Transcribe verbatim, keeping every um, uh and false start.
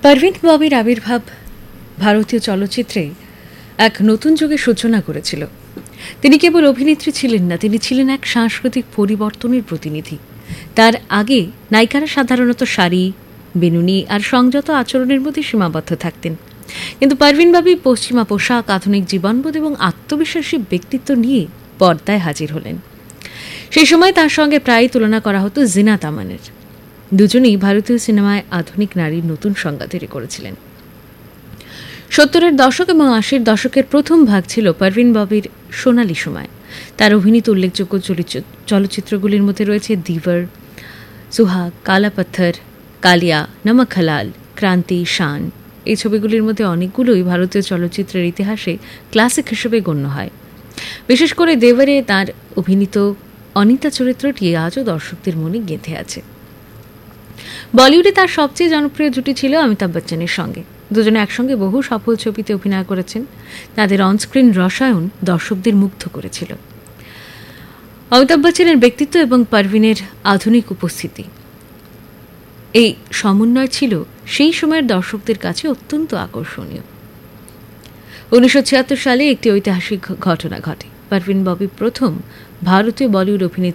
পারভিন ববির আবির্ভাব ভারতীয় চলচ্চিত্রে এক নতুন যুগের সূচনা করেছিল। তিনি কেবল অভিনেত্রী ছিলেন না, তিনি ছিলেন এক সাংস্কৃতিক পরিবর্তনের প্রতিনিধি। তার আগে নায়িকারা সাধারণত শাড়ি, বেনুনি আর সংযত আচরণের মধ্যে সীমাবদ্ধ থাকতেন, কিন্তু পারভিন ববি পশ্চিমা পোশাক, আধুনিক জীবনবোধ এবং আত্মবিশ্বাসী ব্যক্তিত্ব নিয়ে পর্দায় হাজির হলেন। সেই সময় তার সঙ্গে প্রায়ই তুলনা করা হতো জিনাত আমানের। দুজনেই ভারতীয় সিনেমায় আধুনিক নারীর নতুন সংজ্ঞা তৈরি করেছিলেন। সত্তরের দশক এবং আশির দশকের প্রথম ভাগ ছিল পারভিন ববির সোনালী সময়। তার অভিনীত উল্লেখযোগ্য চলচ্চিত্রগুলির মধ্যে রয়েছে দিওয়ার, সুহাগ, কালা পাথর, কালিয়া, নমক হালাল, ক্রান্তি, শান। এই ছবিগুলির মধ্যে অনেকগুলোই ভারতীয় চলচ্চিত্রের ইতিহাসে ক্লাসিক হিসেবে গণ্য হয়। বিশেষ করে দেওয়ারে তার অভিনীত অনিতা চরিত্রটি আজও দর্শকদের মনে গেঁথে আছে। বলিউডে তার সবচেয়ে জনপ্রিয় জুটি ছিল অমিতাভ বচ্চনের সঙ্গে। দুজনে একসঙ্গে বহু সফল ছবিতে অভিনয় করেছেন। তাদের অনস্ক্রিন রসায়ন দর্শকদের মুগ্ধ করেছিল। অমিতাভ বচ্চনের ব্যক্তিত্ব এবং পারভিনের আধুনিক উপস্থিতি, এই সমন্বয় ছিল সেই সময়ের দর্শকদের কাছে অত্যন্ত আকর্ষণীয়। উনিশশো ছিয়াত্তর সালে একটি ঐতিহাসিক ঘটনা ঘটে। পারভিন ববি প্রথম ভারতীয় বলিউড অভিনেত্রী